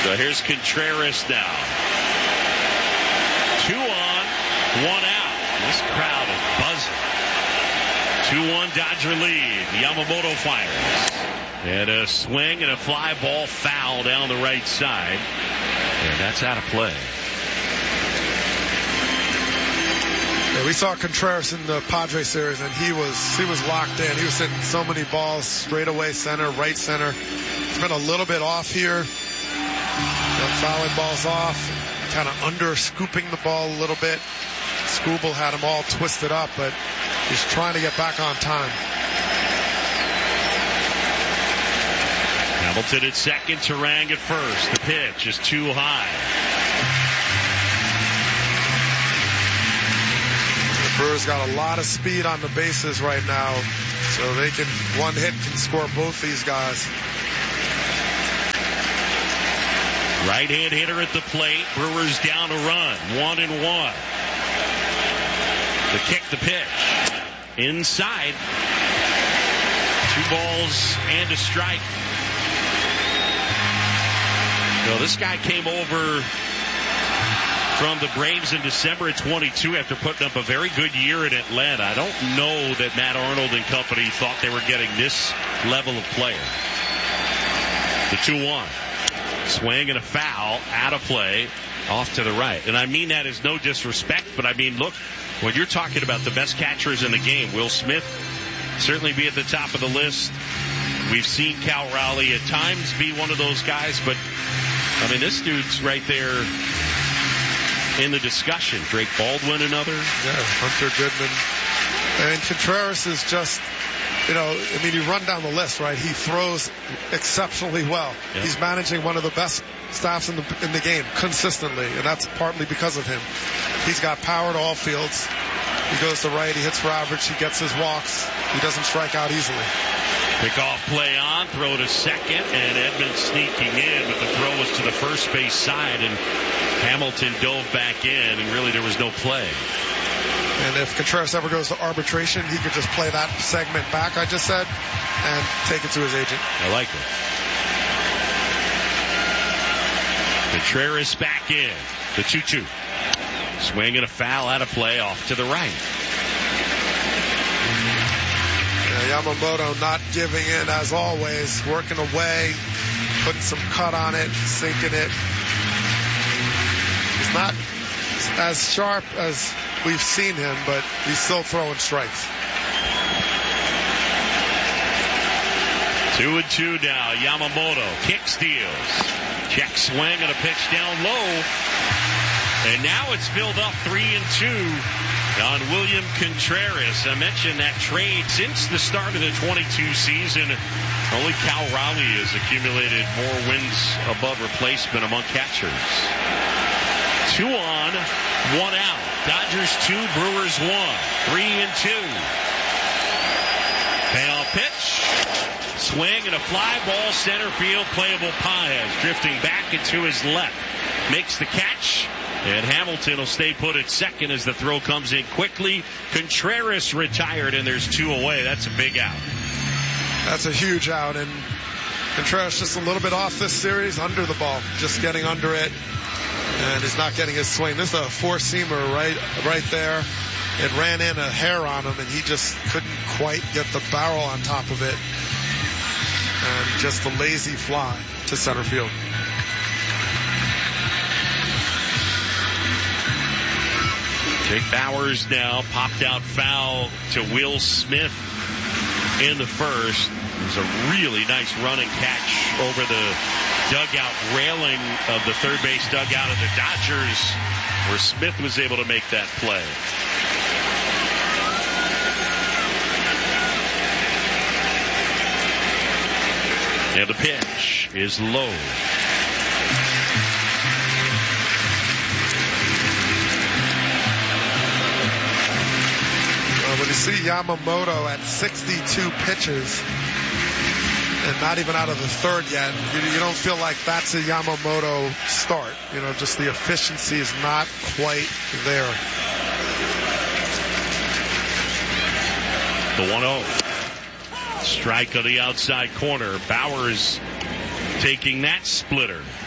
So here's Contreras now. 2 on, 1 out. This crowd is buzzing. 2-1 Dodger lead. Yamamoto fires. And a swing and a fly ball foul down the right side. And that's out of play. Yeah, we saw Contreras in the Padres series, and he was locked in. He was hitting so many balls, straight away center, right center. He's been a little bit off here. Fouling balls off, kind of under scooping the ball a little bit. Skubal had him all twisted up, but he's trying to get back on time. Hamilton at second, Turang at first. The pitch is too high. The Brewers got a lot of speed on the bases right now, so one hit can score both these guys. Right-hand hitter at the plate. Brewers down a run. 1-1. The kick, the pitch. Inside. 2 balls and a strike. This guy came over from the Braves in December of 22 after putting up a very good year in Atlanta. I don't know that Matt Arnold and company thought they were getting this level of player. The 2-1. Swing and a foul, out of play, off to the right. And I mean that as no disrespect, but I mean, look, when you're talking about the best catchers in the game, Will Smith certainly be at the top of the list. We've seen Cal Raleigh at times be one of those guys, but, I mean, this dude's right there in the discussion. Drake Baldwin, another. Yeah, Hunter Goodman. And Contreras is just... you run down the list, right? He throws exceptionally well. Yep. He's managing one of the best staffs in the game consistently, and that's partly because of him. He's got power to all fields. He goes to right, he hits for average, he gets his walks. He doesn't strike out easily. Pick-off play on, throw to second, and Edmonds sneaking in, but the throw was to the first base side, and Hamilton dove back in, and really there was no play. And if Contreras ever goes to arbitration, he could just play that segment back I just said and take it to his agent. I like it. Contreras back in. The 2-2. Swing and a foul, out of play, off to the right. Yamamoto not giving in as always, working away, putting some cut on it, sinking it. He's not as sharp as we've seen him, but he's still throwing strikes. 2-2 now. Yamamoto kick steals. Check swing and a pitch down low. And now it's filled up 3-2 on William Contreras. I mentioned that trade since the start of the 22 season. Only Cal Raleigh has accumulated more wins above replacement among catchers. 2 on, 1 out. Dodgers 2, Brewers 1. 3-2. Payoff pitch. Swing and a fly ball center field. Playable Paez drifting back into his left. Makes the catch. And Hamilton will stay put at second as the throw comes in quickly. Contreras retired, and there's 2 away. That's a big out. That's a huge out. And Contreras just a little bit off this series, under the ball. Just getting under it. And he's not getting his swing. This is a 4-seamer right there. It ran in a hair on him, and he just couldn't quite get the barrel on top of it. And just a lazy fly to center field. Jake Bauers now popped out foul to Will Smith in the first. It was a really nice running catch over the dugout railing of the third base dugout of the Dodgers, where Smith was able to make that play. And the pitch is low. When you see Yamamoto at 62 pitches and not even out of the third yet, you don't feel like that's a Yamamoto start. Just the efficiency is not quite there. The 1-0. Strike on the outside corner. Bauers taking that splitter.